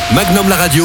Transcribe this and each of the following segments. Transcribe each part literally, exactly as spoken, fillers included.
Magnum la radio,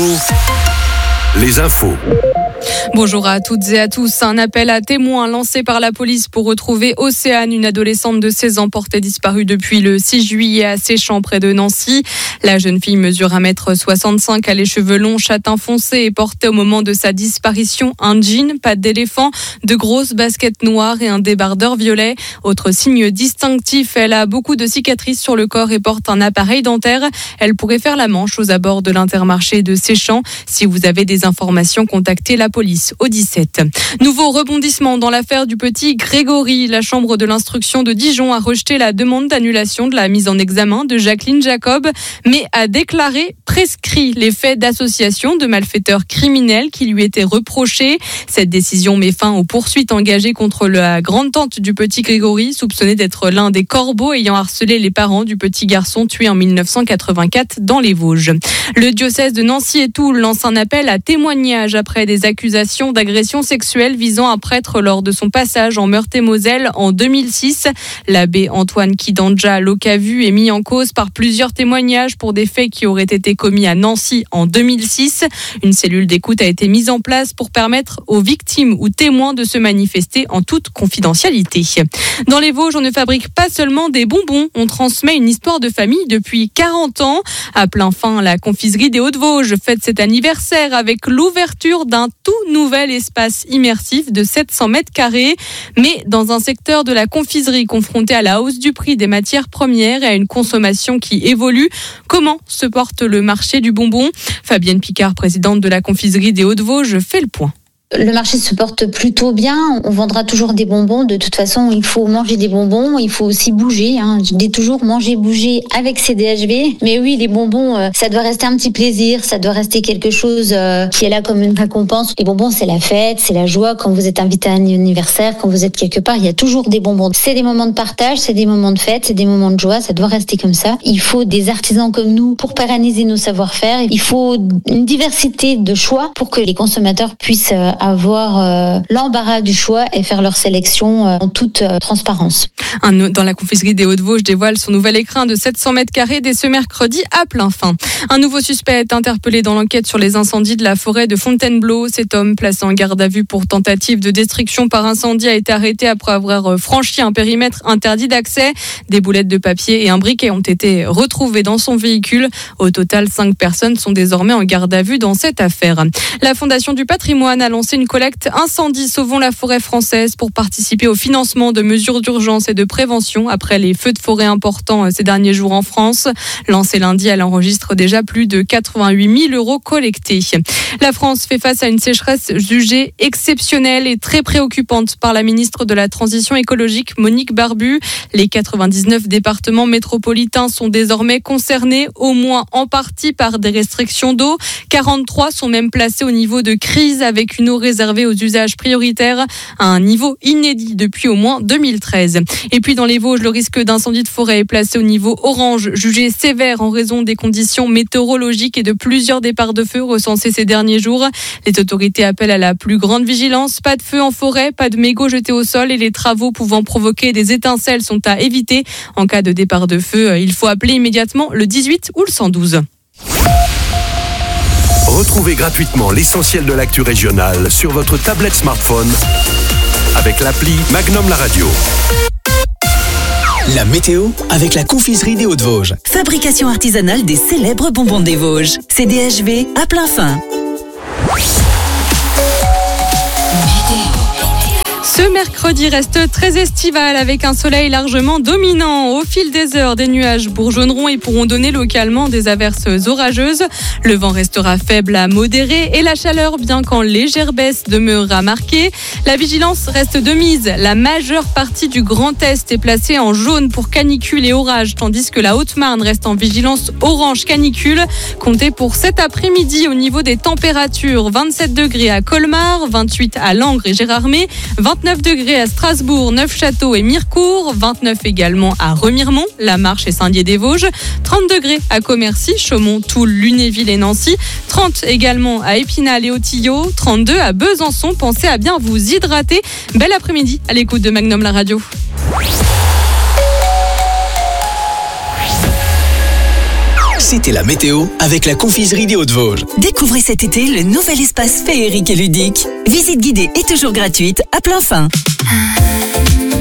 les infos. Bonjour à toutes et à tous. Un appel à témoins lancé par la police pour retrouver Océane, une adolescente de seize ans portée disparue depuis le six juillet à Séchamps près de Nancy. La jeune fille mesure un mètre soixante-cinq, a les cheveux longs, châtain foncé et portait au moment de sa disparition un jean, pattes d'éléphant, de grosses baskets noires et un débardeur violet. Autre signe distinctif, elle a beaucoup de cicatrices sur le corps et porte un appareil dentaire. Elle pourrait faire la manche aux abords de l'Intermarché de Séchamps. Si vous avez des informations, contactez la police au dix-sept. Nouveau rebondissement dans l'affaire du petit Grégory. La chambre de l'instruction de Dijon a rejeté la demande d'annulation de la mise en examen de Jacqueline Jacob, mais a déclaré prescrit les faits d'association de malfaiteurs criminels qui lui étaient reprochés. Cette décision met fin aux poursuites engagées contre la grande-tante du petit Grégory, soupçonnée d'être l'un des corbeaux ayant harcelé les parents du petit garçon tué en mille neuf cent quatre-vingt-quatre dans les Vosges. Le diocèse de Nancy et Toul lance un appel à témoignage après des accusations d'agression sexuelle visant un prêtre lors de son passage en Meurthe-et-Moselle en deux mille six. L'abbé Antoine Kidanja Locavu est mis en cause par plusieurs témoignages pour des faits qui auraient été commis à Nancy en deux mille six. Une cellule d'écoute a été mise en place pour permettre aux victimes ou témoins de se manifester en toute confidentialité. Dans les Vosges, on ne fabrique pas seulement des bonbons, on transmet une histoire de famille depuis quarante ans. À plein fin, la confiserie des Hauts-de-Vosges fête cet anniversaire avec l'ouverture d'un tout nouvel espace immersif de sept cents mètres carrés, mais dans un secteur de la confiserie confronté à la hausse du prix des matières premières et à une consommation qui évolue. Comment se porte le marché du bonbon ? Fabienne Picard, présidente de la confiserie des Hauts-de-Vosges, fait le point. Le marché se porte plutôt bien. On vendra toujours des bonbons. De toute façon, il faut manger des bonbons. Il faut aussi bouger. Hein. Je dis toujours manger, bouger avec C D H V. Mais oui, les bonbons, euh, ça doit rester un petit plaisir. Ça doit rester quelque chose euh, qui est là comme une récompense. Les bonbons, c'est la fête, c'est la joie. Quand vous êtes invité à un anniversaire, quand vous êtes quelque part, il y a toujours des bonbons. C'est des moments de partage, c'est des moments de fête, c'est des moments de joie. Ça doit rester comme ça. Il faut des artisans comme nous pour pérenniser nos savoir-faire. Il faut une diversité de choix pour que les consommateurs puissent euh, avoir euh, l'embarras du choix et faire leur sélection euh, en toute euh, transparence. Un, dans la confiserie des Hauts-de-Vosges dévoile son nouvel écrin de sept cents mètres carrés dès ce mercredi à plein fin. Un nouveau suspect est interpellé dans l'enquête sur les incendies de la forêt de Fontainebleau. Cet homme, placé en garde à vue pour tentative de destruction par incendie, a été arrêté après avoir franchi un périmètre interdit d'accès. Des boulettes de papier et un briquet ont été retrouvés dans son véhicule. Au total, cinq personnes sont désormais en garde à vue dans cette affaire. La Fondation du patrimoine a lancé une collecte incendie Sauvons la forêt française pour participer au financement de mesures d'urgence et de prévention après les feux de forêt importants ces derniers jours en France. Lancée lundi, elle enregistre déjà plus de quatre-vingt-huit mille euros collectés. La France fait face à une sécheresse jugée exceptionnelle et très préoccupante par la ministre de la Transition écologique, Monique Barbu. Les quatre-vingt-dix-neuf départements métropolitains sont désormais concernés, au moins en partie, par des restrictions d'eau. quarante-trois sont même placés au niveau de crise avec une eau réservée aux usages prioritaires à un niveau inédit depuis au moins deux mille treize. Et puis dans les Vosges, le risque d'incendie de forêt est placé au niveau orange, jugé sévère en raison des conditions météorologiques et de plusieurs départs de feu recensés ces derniers jours. Les autorités appellent à la plus grande vigilance. Pas de feu en forêt, pas de mégots jetés au sol et les travaux pouvant provoquer des étincelles sont à éviter. En cas de départ de feu, il faut appeler immédiatement le dix-huit ou le cent douze. Retrouvez gratuitement l'essentiel de l'actu régionale sur votre tablette smartphone avec l'appli Magnum la radio. La météo avec la confiserie des Hauts-de-Vosges. Fabrication artisanale des célèbres bonbons des Vosges. C D H V à plein fin. Ce mercredi reste très estival avec un soleil largement dominant. Au fil des heures, des nuages bourgeonneront et pourront donner localement des averses orageuses. Le vent restera faible à modéré et la chaleur, bien qu'en légère baisse, demeurera marquée. La vigilance reste de mise. La majeure partie du Grand Est est placée en jaune pour canicule et orage, tandis que la Haute-Marne reste en vigilance orange canicule. Comptez pour cet après-midi au niveau des températures. vingt-sept degrés à Colmar, vingt-huit à Langres et Gérardmer, vingt-neuf degrés à Strasbourg, Neufchâteau et Mirecourt, vingt-neuf également à Remiremont, La Marche et Saint-Dié-des-Vosges, trente degrés à Commercy, Chaumont, Toul, Lunéville et Nancy, trente également à Épinal et Autillo, trente-deux à Besançon. Pensez à bien vous hydrater. Bel après-midi à l'écoute de Magnum la radio. C'était la météo avec la confiserie des Hauts-de-Vosges. Découvrez cet été le nouvel espace féerique et ludique. Visite guidée et toujours gratuite à plein fin.